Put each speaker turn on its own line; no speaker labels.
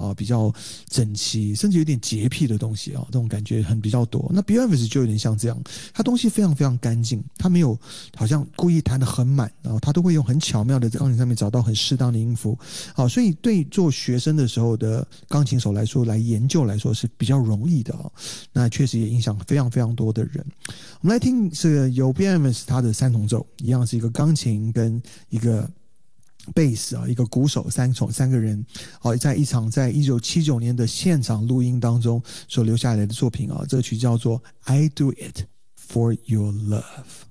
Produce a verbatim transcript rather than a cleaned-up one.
啊，比较整齐，甚至有点洁癖的东西啊，这种感觉很比较多。那 Bill Evans 就有点像这样，他东西非常非常干净，他没有好像故意弹得很满，然后他都会用很巧妙的在钢琴上面找到很适当的音符。好，所以对做学生的时候的钢琴手来说，来研究来说是比较容易的啊。那确实也影响非常非常多的人。我们来听这个由 Bill Evans 他的三重奏，一样是一个钢琴跟一个贝斯啊，一个鼓手，三重三个人，好，在一场在一九七九年的现场录音当中所留下来的作品啊，这个曲叫做《I Do It for Your Love》。